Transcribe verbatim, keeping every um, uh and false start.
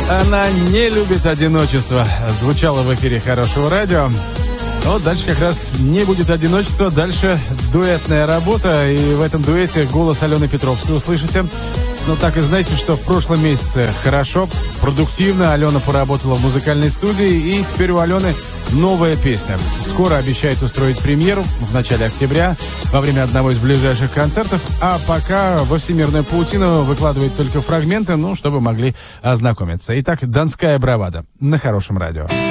Она не любит одиночество. Звучало в эфире Хорошего радио. Но дальше как раз не будет одиночества. Дальше дуэтная работа. И в этом дуэте голос Алены Петровской услышите. Но так и знаете, что в прошлом месяце хорошо, продуктивно Алена поработала в музыкальной студии. И теперь у Алены новая песня. Скоро обещает устроить премьеру в начале октября во время одного из ближайших концертов. А пока во всемирную паутину выкладывает только фрагменты, ну, чтобы могли ознакомиться. Итак, «Донская бравада» на Хорошем радио.